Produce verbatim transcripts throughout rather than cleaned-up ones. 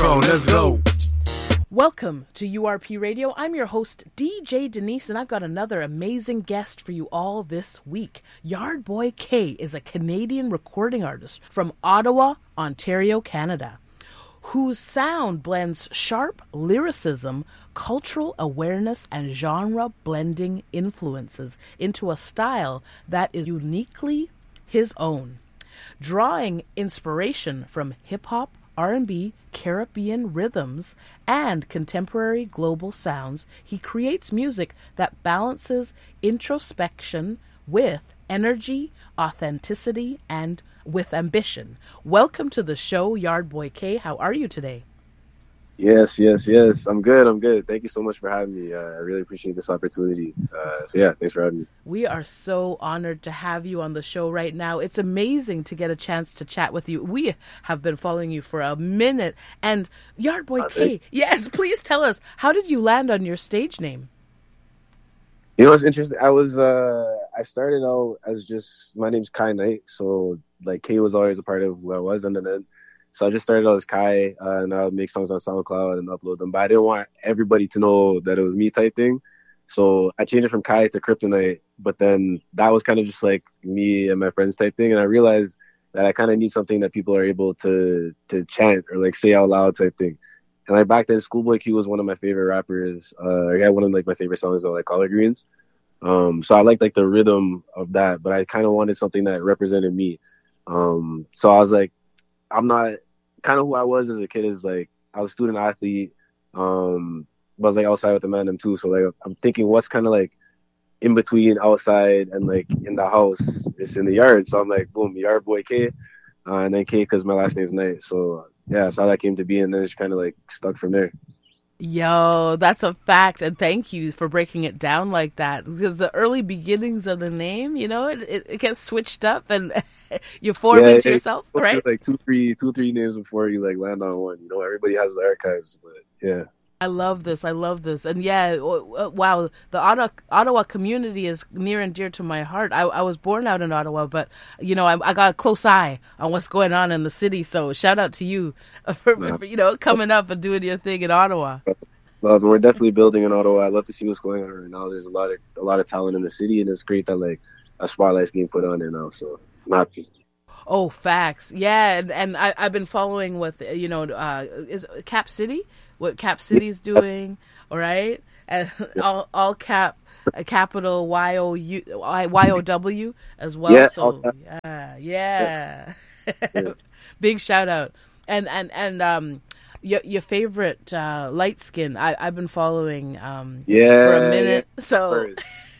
microphone. Let's go. Welcome to U R P Radio. I'm your host, D J Denise, and I've got another amazing guest for you all this week. Yardboy K is a Canadian recording artist from Ottawa, Ontario, Canada, whose sound blends sharp lyricism, cultural awareness, and genre-blending influences into a style that is uniquely his own. Drawing inspiration from hip-hop, R and B, Caribbean rhythms, and contemporary global sounds, he creates music that balances introspection with energy, authenticity, and with ambition. Welcome to the show, Yardboy K. How are you today? Yes, yes, yes. I'm good. I'm good. Thank you so much for having me. Uh, I really appreciate this opportunity. Uh, so yeah, thanks for having me. We are so honored to have you on the show right now. It's amazing to get a chance to chat with you. We have been following you for a minute. And Yardboy uh, K, yes, please tell us, how did you land on your stage name? You know what's interesting? I was, uh, I started out as just, my name's Kai Knight. So like K was always a part of who I was. And then So I just started out as Kai, uh, and I would make songs on SoundCloud and upload them. But I didn't want everybody to know that it was me type thing. So I changed it from Kai to Kryptonite. But then that was kind of just like me and my friends type thing. And I realized that I kind of need something that people are able to to chant or like say out loud type thing. And like back then, Schoolboy Q was one of my favorite rappers. Uh, he had one of like my favorite songs on like Collard Greens. Um, so I liked like the rhythm of that, but I kind of wanted something that represented me. Um, so I was like, I'm not kind of who I was as a kid is like, I was a student athlete, um, but I was like outside with the man them too. So like, I'm thinking what's kind of like in between outside and like in the house, it's in the yard. So I'm like, boom, Yardboy K, uh, and then K because my last name's Knight. So yeah, that's how that came to be. And then it's kind of like stuck from there. Yo, that's a fact, and thank you for breaking it down like that, because the early beginnings of the name, you know, it, it, it gets switched up and you form yeah, into it, yourself, right? Like two, three, two, three names before you like land on one. You know, everybody has the archives, but yeah. I love this. I love this. And yeah, wow, the Ottawa, Ottawa community is near and dear to my heart. I, I was born out in Ottawa, but, you know, I, I got a close eye on what's going on in the city. So shout out to you for, yeah. for you know, coming up and doing your thing in Ottawa. Love, we're definitely building in Ottawa. I love to see what's going on right now. There's a lot of a lot of talent in the city, and it's great that like a spotlight's being put on it now. So I'm happy. Oh, facts. Yeah, and, and I, I've been following with, you know, uh, is Cap City, what Cap City's doing, all right? And all, all cap, uh, capital Y O U, Y O W as well. Yeah, so, yeah, yeah. yeah. Big shout out. And, and, and, um, your, your favorite, uh, light skin, I, I've been following, um, yeah, for a minute. Yeah. So.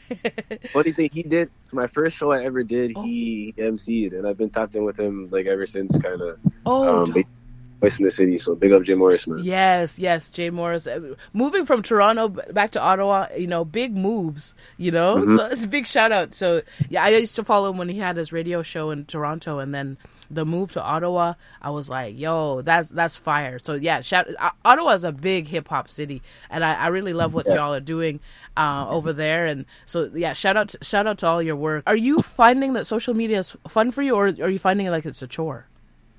Funny thing, he did my first show I ever did. Oh. He emceed, and I've been tapped in with him like ever since. Kind of. Oh. Um, Voice in the city, so big up Jay Morris, man. Yes, yes, Jay Morris. Moving from Toronto back to Ottawa, you know, big moves, you know. Mm-hmm. So it's a big shout out. So yeah, I used to follow him when he had his radio show in Toronto, and then the move to Ottawa, I was like, yo, that's that's fire. So yeah, shout. Ottawa is a big hip hop city, and I, I really love what yeah. y'all are doing uh, over there. And so yeah, shout out, to, shout out to all your work. Are you finding that social media is fun for you, or are you finding it like it's a chore?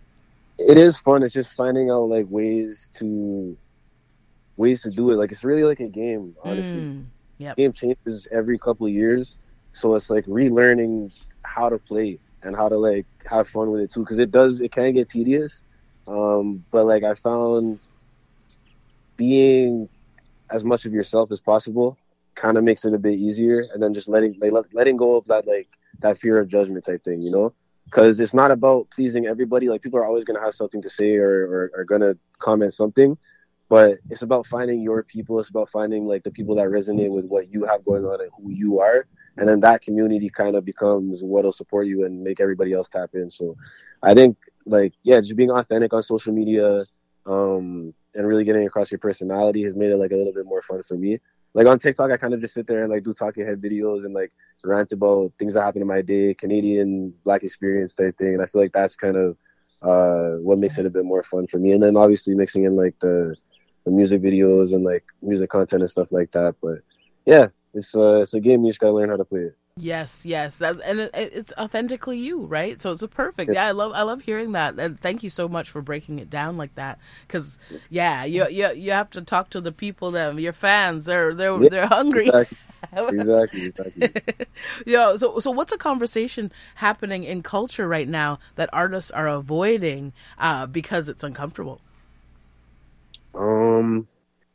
It is fun. It's just finding out like ways to ways to do it. Like it's really like a game, honestly. Mm, yep. Game changes every couple of years, so it's like relearning how to play and how to like have fun with it too. Because it does, it can get tedious. Um, but like I found being as much of yourself as possible kind of makes it a bit easier, and then just letting like letting go of that like that fear of judgment type thing, you know. Because it's not about pleasing everybody. Like, people are always going to have something to say or, or are going to comment something. But it's about finding your people. It's about finding, like, the people that resonate with what you have going on and who you are. And then that community kind of becomes what will support you and make everybody else tap in. So I think, like, yeah, just being authentic on social media um, and really getting across your personality has made it, like, a little bit more fun for me. Like, on TikTok, I kind of just sit there and, like, do talking head videos and, like, rant about things that happen in my day, Canadian Black experience type thing. And I feel like that's kind of uh, what makes it a bit more fun for me. And then obviously mixing in, like, the the music videos and, like, music content and stuff like that. But, yeah, it's, uh, it's a game. You just got to learn how to play it. Yes, yes, that and it, it's authentically you, right? So it's a perfect. Yeah, Yeah, I love I love hearing that, and thank you so much for breaking it down like that. Because yeah, you you you have to talk to the people that your fans. They're they're yeah, they're hungry. exactly, exactly, exactly. Yeah. So so what's a conversation happening in culture right now that artists are avoiding uh, because it's uncomfortable? Um,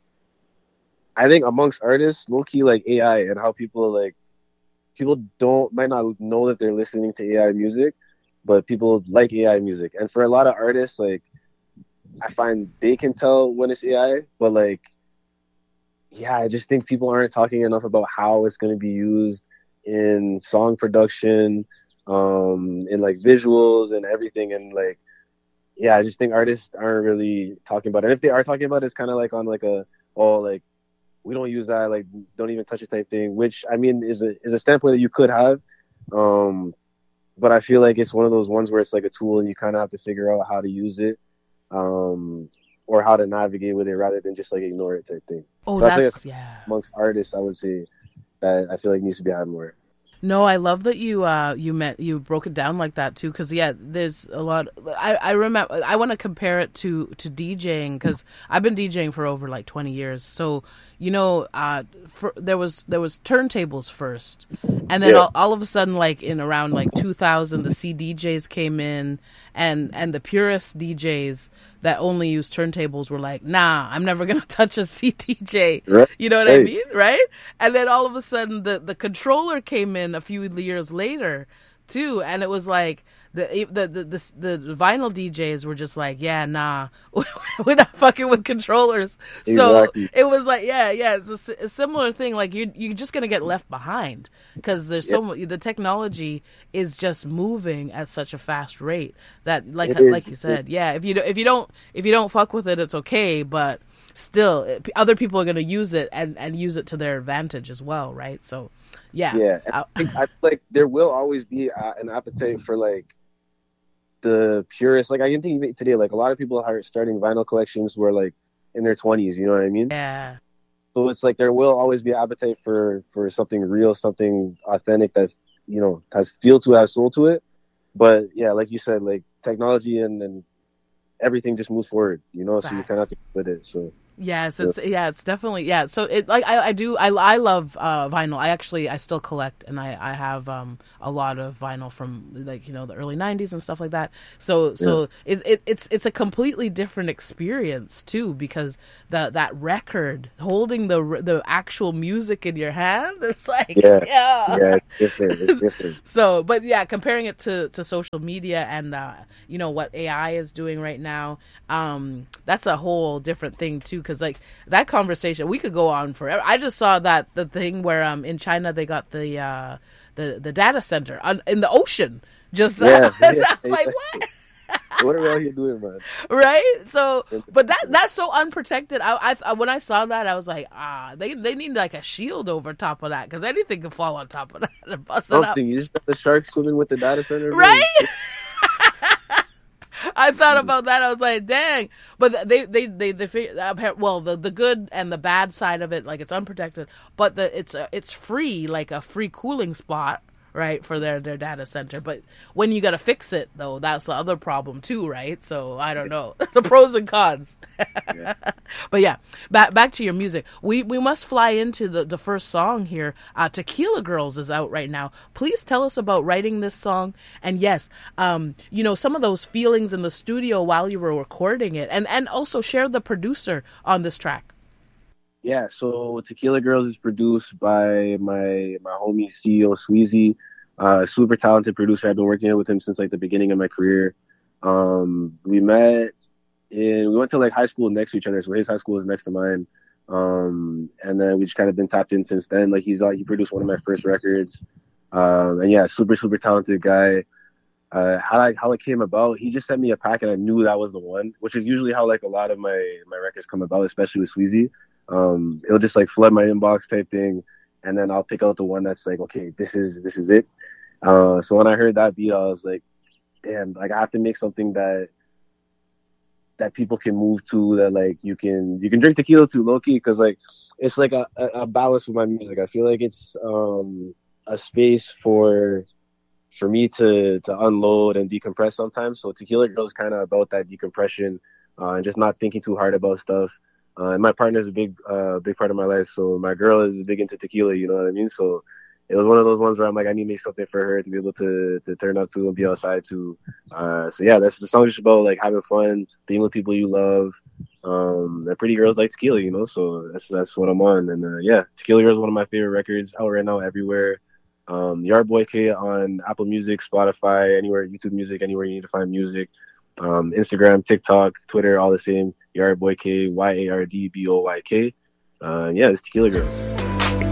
I think amongst artists, low key like A I and how people like people don't might not know that they're listening to A I music, but people like A I music. And for a lot of artists, like I find they can tell when it's A I, but like yeah, I just think people aren't talking enough about how it's going to be used in song production, um, in like visuals and everything. And like, yeah, I just think artists aren't really talking about it. And if they are talking about it, it's kind of like on like a, oh, like, we don't use that, like, don't even touch it type thing, which I mean is a, is a standpoint that you could have. Um, but I feel like it's one of those ones where it's like a tool and you kind of have to figure out how to use it. Um, or how to navigate with it rather than just like ignore it type thing. Oh, So I think that's yeah. amongst artists, I would say that I feel like needs to be added more. No, I love that you uh you meant you broke it down like that too, because yeah, there's a lot. I I remember I want to compare it to to DJing because I've been DJing for over like twenty years. So you know, uh, for, there was there was turntables first, and then Yeah, all, all of a sudden, like in around like two thousand, the C D Js came in, and and the purist D Js that only use turntables were like, nah, I'm never gonna touch a C D J. right. You know what I Hey, mean, right? And then all of a sudden, the the controller came in a few years later too, and it was like the the the the, the vinyl D Js were just like, yeah, nah, we're not fucking with controllers. So exactly. it was like, yeah, yeah, it's a, si- a similar thing. Like you you're just gonna get left behind because there's Yeah, so mu- the technology is just moving at such a fast rate that, like it is. like you said, yeah, if you do, if you don't if you don't fuck with it, it's okay, but still, it, other people are gonna use it and and use it to their advantage as well, right? So. Yeah, Yeah, and I, I think I feel like there will always be uh, an appetite for like the purists. Like I can think of it today, like a lot of people are starting vinyl collections who are like in their twenties. You know what I mean? yeah, So it's like there will always be appetite for for something real, something authentic that you know has feel to it, has soul to it. But yeah, like you said, like technology and and everything just moves forward. You know, so you kind of facts. have to keep with it. So Yes, yeah, it's yeah, it's definitely yeah. So it like I, I do I, I love uh, vinyl. I actually I still collect and I I have um a lot of vinyl from like you know the early nineties and stuff like that. So yeah, so it, it it's it's a completely different experience too because the that record holding the the actual music in your hand it's like yeah, yeah. yeah. It's different. It's different. So but yeah, comparing it to to social media and uh you know what A I is doing right now, um that's a whole different thing too because like that conversation we could go on forever. I just saw that the thing where um in China they got the uh the the data center on, in the ocean just I Yeah, was yeah, like yeah. what. What are we out here doing, man? Right, so but that that's so unprotected. I, I when I saw that I was like ah they they need like a shield over top of that because anything can fall on top of that and bust it up. Something. You just got the sharks swimming with the data center, bro. Right. I thought about that. I was like, "Dang!" But they, they, they, they, fig- well, the the good and the bad side of it, like it's unprotected, but the it's a, it's free, like a free cooling spot, right, for their their data center. But when you got to fix it, though, that's the other problem too, right? So I don't know the pros and cons. Yeah. But yeah, back back to your music. We we must fly into the, the first song here. Uh, Tequila Girls is out right now. Please tell us about writing this song. And yes, um, you know, some of those feelings in the studio while you were recording it, and and also share the producer on this track. Yeah, so Tequila Girls is produced by my my homie C E O Sweezy, uh, super talented producer. I've been working with him since like the beginning of my career. Um, we met in we went to like high school next to each other, so his high school is next to mine. Um, and then we just kind of been tapped in since then. Like he's uh, he produced one of my first records. Um, and yeah, super super talented guy. Uh, how I how it came about, he just sent me a pack and I knew that was the one, which is usually how like a lot of my my records come about, especially with Sweezy. Um, it'll just like flood my inbox type thing, and then I'll pick out the one that's like, okay, this is this is it. Uh, so when I heard that beat, I was like, damn, like I have to make something that that people can move to, that like you can you can drink tequila to, low key, because like it's like a, a, a balance with my music. I feel like it's um a space for for me to to unload and decompress sometimes. So Tequila Girl is kind of about that decompression uh, and just not thinking too hard about stuff. Uh, and my partner is a big uh, big part of my life. So my girl is big into tequila. You know what I mean? So it was one of those ones where I'm like, I need to make something for her to be able to to turn up to and be outside to. Uh, so yeah, that's the song is about like having fun, being with people you love. Um, and pretty girls like tequila, you know. So that's that's what I'm on. And uh, yeah, Tequila Girl is one of my favorite records out right now everywhere. Um, Yard Boy K on Apple Music, Spotify, anywhere, YouTube Music, anywhere you need to find music. Um, Instagram, TikTok, Twitter, all the same. Yard Boy K, Y A R D B O Y K. Uh, yeah, it's Tequila Girls.